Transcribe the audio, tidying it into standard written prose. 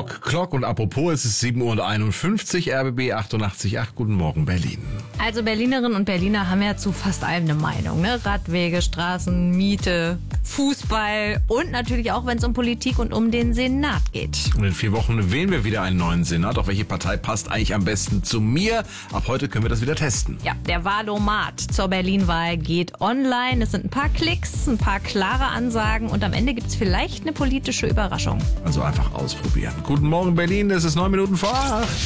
Rock, und apropos, es ist 7:51 Uhr, RBB 88.8. Guten Morgen, Berlin. Also Berlinerinnen und Berliner haben ja zu fast allem eine Meinung, ne? Radwege, Straßen, Miete, Fußball und natürlich auch, wenn es um Politik und um den Senat geht. Und in 4 Wochen wählen wir wieder einen neuen Senat. Auch welche Partei passt eigentlich am besten zu mir? Ab heute können wir das wieder testen. Ja, der Wahlomat zur Berlin-Wahl geht online. Es sind ein paar Klicks, ein paar klare Ansagen und am Ende gibt es vielleicht eine politische Überraschung. Also einfach ausprobieren. Guten Morgen, Berlin, es ist 9 Minuten vor 8.